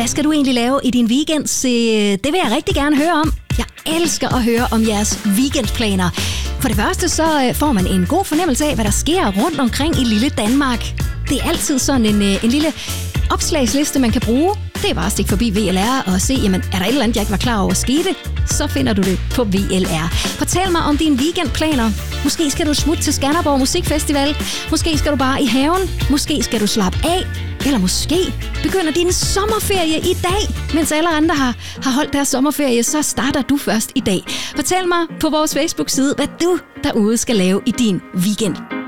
Hvad skal du egentlig lave i din weekend? Det vil jeg rigtig gerne høre om. Jeg elsker at høre om jeres weekendplaner. For det første så får man en god fornemmelse af, hvad der sker rundt omkring i lille Danmark. Det er altid sådan en lille opslagsliste, man kan bruge. Det er bare at stikke forbi VLR og se, jamen, er der et eller andet, jeg ikke var klar over skete? Så finder du det på VLR. Fortæl mig om dine weekendplaner. Måske skal du smutte til Skanderborg Musikfestival. Måske skal du bare i haven. Måske skal du slappe af. Eller måske begynder din sommerferie i dag. Mens alle andre har holdt deres sommerferie, så starter du først i dag. Fortæl mig på vores Facebook-side, hvad du derude skal lave i din weekend.